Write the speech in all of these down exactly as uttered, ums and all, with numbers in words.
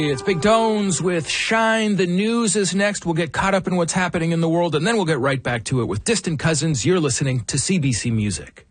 It's Big Tones with Shine. The news is next. We'll get caught up in what's happening in the world, and then we'll get right back to it with Distant Cousins. You're listening to C B C Music.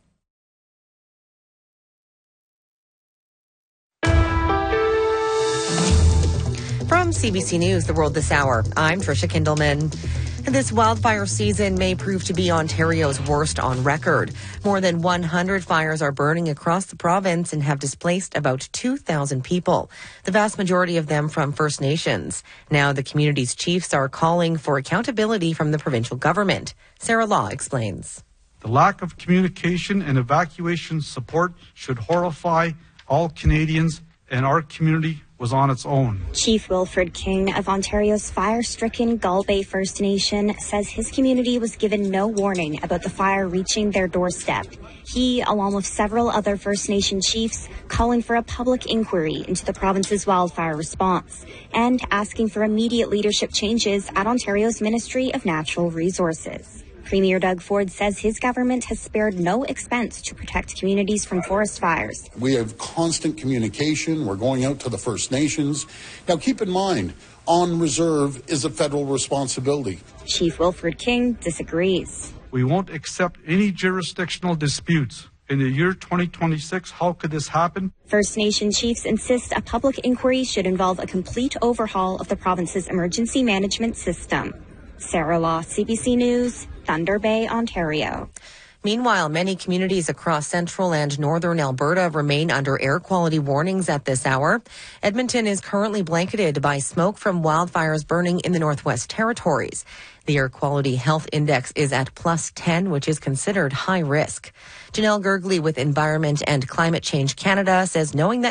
From C B C News, The World This Hour, I'm Trisha Kindelman. This wildfire season may prove to be Ontario's worst on record. More than one hundred fires are burning across the province and have displaced about two thousand people, the vast majority of them from First Nations. Now the community's chiefs are calling for accountability from the provincial government. Sarah Law explains. The lack of communication and evacuation support should horrify all Canadians, and our community was on its own. Chief Wilfred King of Ontario's fire-stricken Gull Bay First Nation says his community was given no warning about the fire reaching their doorstep. He, along with several other First Nation chiefs, calling for a public inquiry into the province's wildfire response and asking for immediate leadership changes at Ontario's Ministry of Natural Resources. Premier Doug Ford says his government has spared no expense to protect communities from forest fires. We have constant communication. We're going out to the First Nations. Now, keep in mind, on reserve is a federal responsibility. Chief Wilfred King disagrees. We won't accept any jurisdictional disputes. In the year twenty twenty-six, how could this happen? First Nation chiefs insist a public inquiry should involve a complete overhaul of the province's emergency management system. Sarah Law, C B C News, Thunder Bay, Ontario. Meanwhile, many communities across central and northern Alberta remain under air quality warnings at this hour. Edmonton is currently blanketed by smoke from wildfires burning in the Northwest Territories. The Air Quality Health Index is at plus ten, which is considered high risk. Janelle Gergley with Environment and Climate Change Canada says knowing that